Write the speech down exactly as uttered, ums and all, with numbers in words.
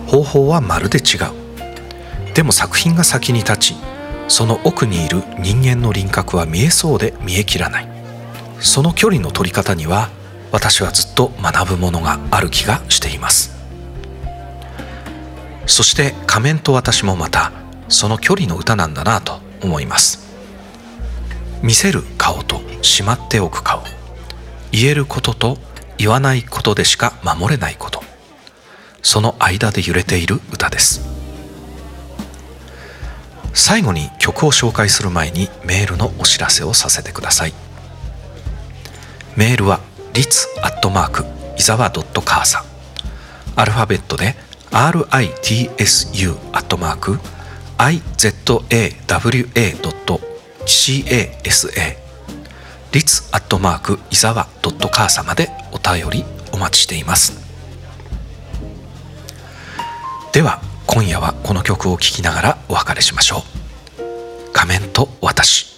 方法はまるで違う。でも作品が先に立ち、その奥にいる人間の輪郭は見えそうで見えきらない。その距離の取り方には私はずっと学ぶものがある気がしています。そして仮面と私もまたその距離の歌なんだなと思います。見せる顔としまっておく顔、言えることと言わないことでしか守れないこと、その間で揺れている歌です。最後に曲を紹介する前にメールのお知らせをさせてください。メールはリツアットマークイザワドットカーサ、アルファベットで アールアイティーエスユー アットマーク アイゼットエーダブリューエー ドット シーエーエスエー リツアットマークイザワドットカーサまでお便りお待ちしています。では今夜はこの曲を聴きながらお別れしましょう。仮面と私。